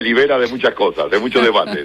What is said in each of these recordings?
libera de muchas cosas, de muchos debates.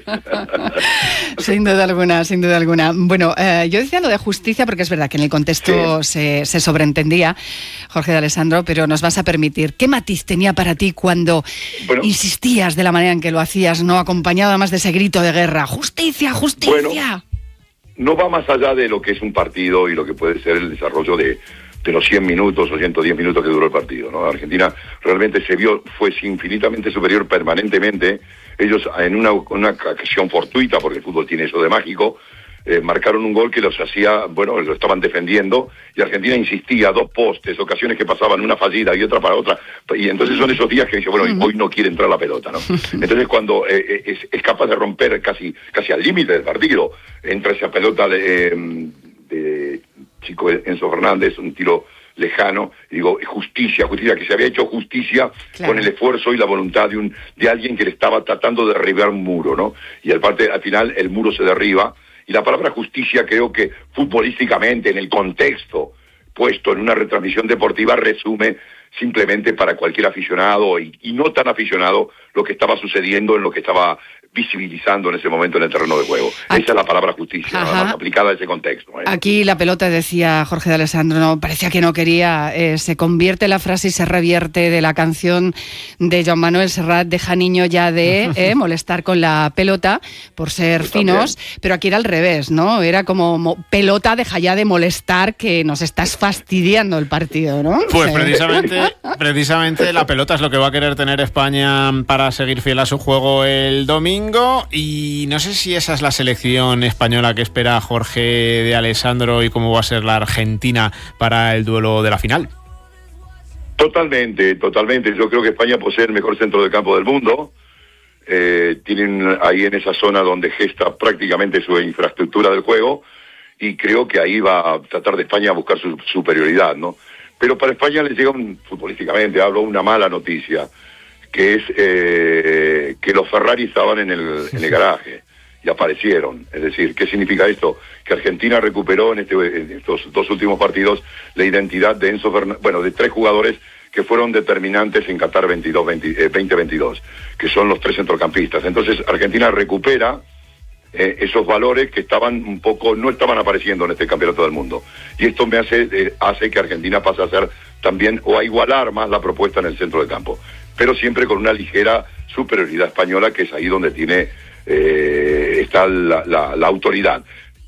Sin duda alguna, sin duda alguna. Bueno, yo decía lo de justicia porque es verdad que en el contexto se sobreentendía, Jorge de Alessandro, pero nos vas a permitir. ¿Qué matiz tenía para ti cuando insistías de la manera en que lo hacías, no acompañado además de ese grito de guerra? ¡Justicia, justicia! Bueno, no va más allá de lo que es un partido y lo que puede ser el desarrollo de los 100 minutos o 110 minutos que duró el partido, ¿no? Argentina realmente fue infinitamente superior permanentemente. Ellos en una ocasión fortuita, porque el fútbol tiene eso de mágico, marcaron un gol que los hacía, lo estaban defendiendo, y Argentina insistía, 2 postes, ocasiones que pasaban una fallida y otra para otra, y entonces son esos días que dice, hoy no quiere entrar la pelota, ¿no? Entonces cuando es capaz de romper casi al límite del partido, entra esa pelota de chico Enzo Fernández, un tiro lejano, y digo, justicia, que se había hecho justicia con el esfuerzo y la voluntad de alguien que le estaba tratando de derribar un muro, ¿no? Y al final el muro se derriba, y la palabra justicia creo que futbolísticamente, en el contexto puesto en una retransmisión deportiva, resume simplemente para cualquier aficionado y no tan aficionado lo que estaba sucediendo, en lo que estaba visibilizando en ese momento en el terreno de juego. Esa es la palabra justicia, más aplicada a ese contexto. Aquí la pelota, decía Jorge de Alessandro, no parecía que no quería, se convierte la frase y se revierte de la canción de Joan Manuel Serrat, deja niño ya de molestar con la pelota por ser finos, pero aquí era al revés, ¿no? Era como pelota, deja ya de molestar, que nos estás fastidiando el partido, ¿no? Pues precisamente la pelota es lo que va a querer tener España para seguir fiel a su juego el domingo. Y no sé si esa es la selección española que espera Jorge de Alessandro y cómo va a ser la Argentina para el duelo de la final. Totalmente. Yo creo que España posee el mejor centro de campo del mundo. Tienen ahí en esa zona donde gesta prácticamente su infraestructura del juego, y creo que ahí va a tratar de España a buscar su superioridad, ¿no? Pero para España le llega futbolísticamente, hablo una mala noticia, que es que los Ferrari estaban en el garaje y aparecieron. Es decir, ¿qué significa esto? Que Argentina recuperó en estos 2 últimos partidos la identidad de Enzo Fernández, de 3 jugadores que fueron determinantes en Qatar 2022, que son los 3 centrocampistas. Entonces Argentina recupera esos valores que no estaban apareciendo en este campeonato del mundo. Y esto hace que Argentina pase a ser también, o a igualar más la propuesta en el centro del campo, pero siempre con una ligera superioridad española, que es ahí donde está la autoridad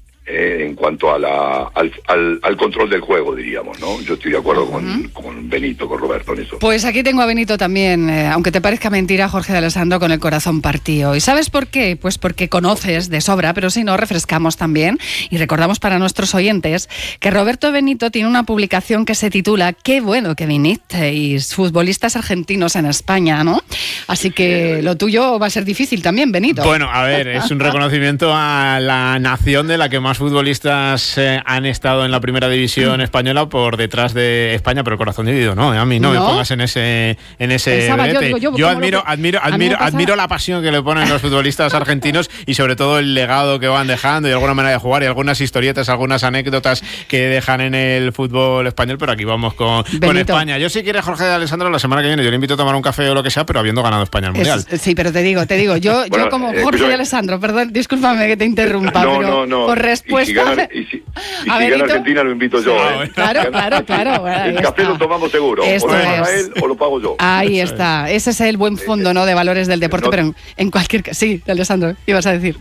en cuanto a al control del juego, diríamos, ¿no? Yo estoy de acuerdo con Benito, con Roberto en eso. Pues aquí tengo a Benito también, aunque te parezca mentira, Jorge de Alessandro, con el corazón partido. ¿Y sabes por qué? Pues porque conoces de sobra, pero si no, refrescamos también y recordamos para nuestros oyentes que Roberto Benito tiene una publicación que se titula Qué bueno que vinisteis, futbolistas argentinos en España, ¿no? Así que lo tuyo va a ser difícil también, Benito. Bueno, a ver, es un reconocimiento a la nación de la que más futbolistas han estado en la primera división española por detrás de España, pero el corazón dividido, ¿no? A mí no me pongas en ese brete. Yo admiro la pasión que le ponen los futbolistas argentinos y sobre todo el legado que van dejando y alguna manera de jugar y algunas historietas, algunas anécdotas que dejan en el fútbol español, pero aquí vamos con España. Yo si quiere Jorge de Alessandro la semana que viene, yo le invito a tomar un café o lo que sea, pero habiendo ganado España el Mundial. Sí, pero te digo, yo como Jorge de Alessandro, perdón, discúlpame que te interrumpa, pero por respuesta. Y si gana Argentina, lo invito yo. Claro. El café lo tomamos seguro. O lo paga él o lo pago yo. Ahí está. Ese es el buen fondo, ¿no?, de valores del deporte, pero en cualquier caso. Sí, Alessandro, ibas a decir.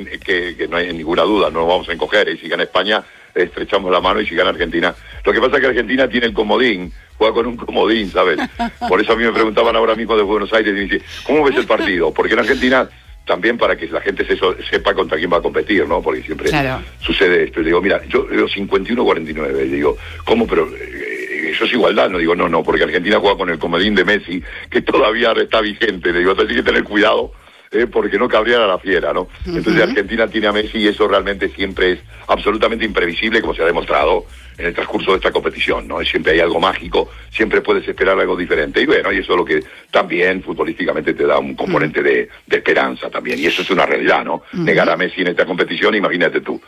Que no hay ninguna duda, no nos vamos a encoger. Y si gana España, estrechamos la mano, y si gana Argentina. Lo que pasa es que Argentina tiene el comodín, juega con un comodín, ¿sabes? Por eso a mí me preguntaban ahora mismo de Buenos Aires y me dice, ¿cómo ves el partido? Porque en Argentina, también para que la gente sepa contra quién va a competir, ¿no? Porque siempre sucede esto. Y le digo, mira, yo digo 51-49. Y digo, ¿cómo? Pero eso es igualdad. No digo, no, porque Argentina juega con el comodín de Messi, que todavía está vigente. Le digo, entonces hay que tener cuidado, porque no cabría a la fiera, ¿no? Entonces Argentina tiene a Messi y eso realmente siempre es absolutamente imprevisible, como se ha demostrado en el transcurso de esta competición, ¿no? Siempre hay algo mágico, siempre puedes esperar algo diferente, y bueno, y eso es lo que también futbolísticamente te da un componente de esperanza también, y eso es una realidad, ¿no? Negar a Messi en esta competición, imagínate tú.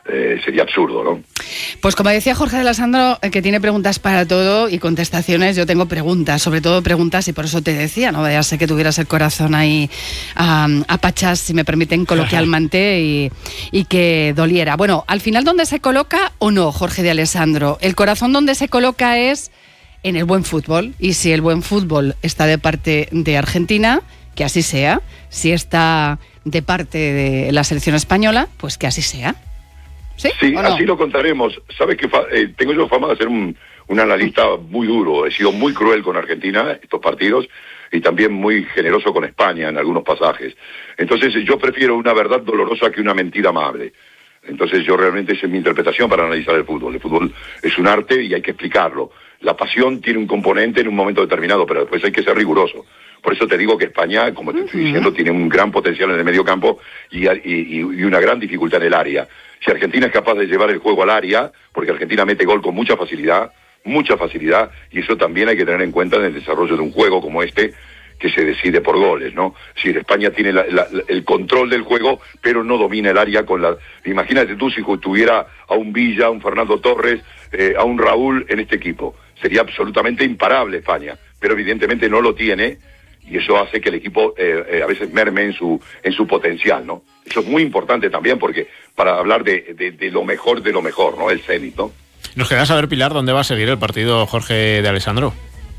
sería absurdo, ¿no? Pues como decía Jorge de Alessandro, que tiene preguntas para todo y contestaciones, yo tengo preguntas, sobre todo preguntas, y por eso te decía, no vaya a ser que tuvieras el corazón ahí a pachas, si me permiten coloquialmente, y que doliera. Bueno, al final, ¿dónde se coloca o no, Jorge de Alessandro? El corazón donde se coloca es en el buen fútbol, y si el buen fútbol está de parte de Argentina, que así sea. Si está de parte de la selección española, pues que así sea. Sí, no? Así lo contaremos. Sabes que tengo yo fama de ser un analista muy duro. He sido muy cruel con Argentina estos partidos y también muy generoso con España en algunos pasajes. Entonces yo prefiero una verdad dolorosa que una mentira amable. Entonces yo realmente esa es mi interpretación para analizar el fútbol. El fútbol es un arte y hay que explicarlo. La pasión tiene un componente en un momento determinado, pero después hay que ser riguroso. Por eso te digo que España, como te estoy diciendo, tiene un gran potencial en el medio campo y una gran dificultad en el área. Si Argentina es capaz de llevar el juego al área, porque Argentina mete gol con mucha facilidad, y eso también hay que tener en cuenta en el desarrollo de un juego como este, que se decide por goles, ¿no? Si España tiene el control del juego, pero no domina el área con la... Imagínate tú si tuviera a un Villa, a un Fernando Torres, a un Raúl en este equipo. Sería absolutamente imparable España, pero evidentemente no lo tiene, y eso hace que el equipo a veces merme en su potencial, ¿no? Eso es muy importante también, porque para hablar de lo mejor, ¿no? El cenit, ¿no? Nos queda saber, Pilar, dónde va a seguir el partido Jorge de Alessandro.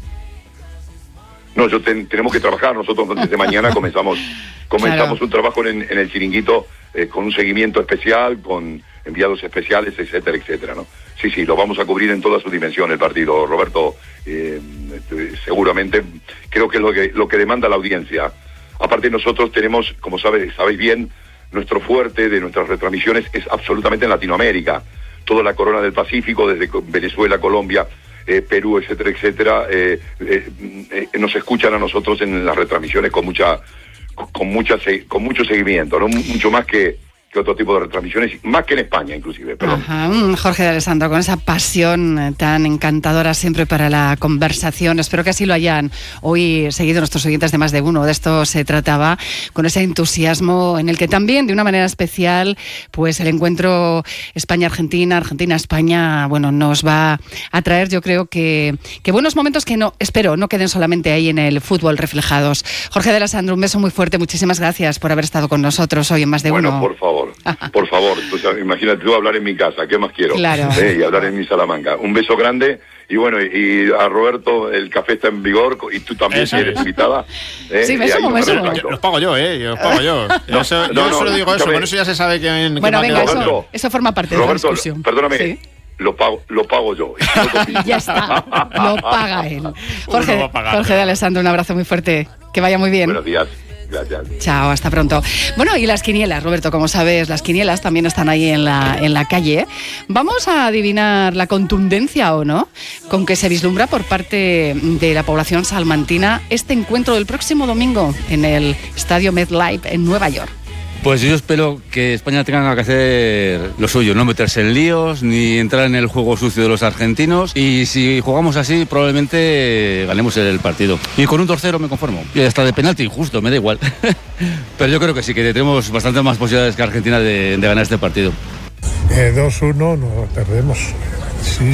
No, tenemos que trabajar. Nosotros desde mañana comenzamos claro. Un trabajo en el chiringuito con un seguimiento especial, con enviados especiales, etcétera, etcétera, ¿no? Sí, lo vamos a cubrir en toda su dimensión el partido, Roberto. Seguramente creo que es lo que demanda la audiencia. Aparte nosotros tenemos, como sabéis bien, nuestro fuerte de nuestras retransmisiones es absolutamente en Latinoamérica. Toda la corona del Pacífico, desde Venezuela, Colombia, Perú, etcétera, etcétera, nos escuchan a nosotros en las retransmisiones con mucho seguimiento, ¿no? Mucho más que otro tipo de retransmisiones, más que en España inclusive, perdón. Ajá. Jorge de Alessandro, con esa pasión tan encantadora siempre para la conversación, espero que así lo hayan hoy seguido nuestros oyentes de Más de Uno. De esto se trataba, con ese entusiasmo en el que también, de una manera especial, pues el encuentro España-Argentina, Argentina-España, bueno, nos va a traer, yo creo que buenos momentos que espero no queden solamente ahí en el fútbol reflejados. Jorge de Alessandro, un beso muy fuerte, muchísimas gracias por haber estado con nosotros hoy en Más de Uno. Bueno, por favor, imagínate tú hablar en mi casa, ¿qué más quiero? Claro. Y hablar en mi Salamanca. Un beso grande, y bueno, y a Roberto el café está en vigor, y tú también si eres invitada. Sí, me sumo. Los pago yo, yo solo digo eso, con eso ya se sabe que... Bueno, venga, eso forma parte de la discusión. Perdóname. ¿Sí? Lo pago yo. Ya está, lo paga él. Jorge de Alessandro, un abrazo muy fuerte, que vaya muy bien. Buenos días. Gracias. Chao, hasta pronto. Bueno, y las quinielas, Roberto, como sabes, las quinielas también están ahí en la calle. Vamos a adivinar la contundencia o no con que se vislumbra por parte de la población salmantina este encuentro del próximo domingo en el Estadio MetLife en Nueva York. Pues yo espero que España tenga que hacer lo suyo, no meterse en líos ni entrar en el juego sucio de los argentinos, y si jugamos así probablemente ganemos el partido. Y con un 2-0 me conformo. Y hasta de penalti, justo, me da igual. Pero yo creo que sí, que tenemos bastante más posibilidades que Argentina de ganar este partido. 2-1 no perdemos. Sí.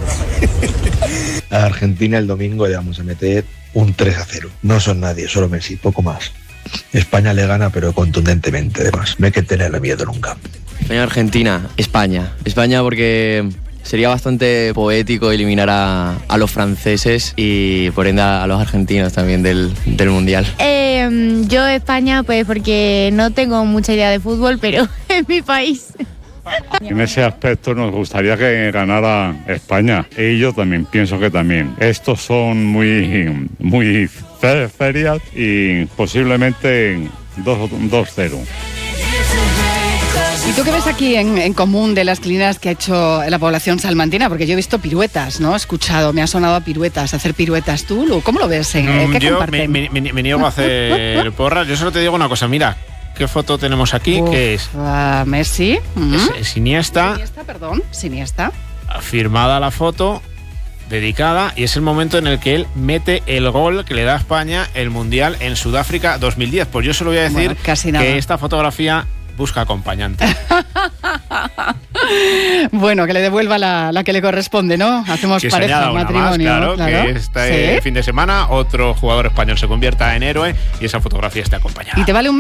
A Argentina el domingo le vamos a meter un 3-0. No son nadie, solo Messi, poco más. España le gana, pero contundentemente, además. No hay que tenerle miedo nunca. España-Argentina, España porque sería bastante poético eliminar a los franceses y por ende a los argentinos también del Mundial. Yo España, pues porque no tengo mucha idea de fútbol, pero es mi país. En ese aspecto nos gustaría que ganara España, y yo también pienso que también. Estos son muy ferias y posiblemente 2-0. ¿Y tú qué ves aquí en común de las clínicas que ha hecho la población salmantina? Porque yo he visto piruetas, ¿no? He escuchado, me ha sonado a piruetas, hacer piruetas. ¿Tú cómo lo ves? ¿Qué yo comparten? me niego a hacer porras. Yo solo te digo una cosa, mira, ¿qué foto tenemos aquí? ¿Qué es? Messi. Es Iniesta. Iniesta. Firmada la foto, dedicada, y es el momento en el que él mete el gol que le da a España el Mundial en Sudáfrica 2010. Pues yo solo voy a decir que esta fotografía busca acompañante. Bueno, que le devuelva la que le corresponde, ¿no? Hacemos pareja, matrimonio. Más, claro, que este fin de semana otro jugador español se convierta en héroe y esa fotografía esté acompañada. Y te vale un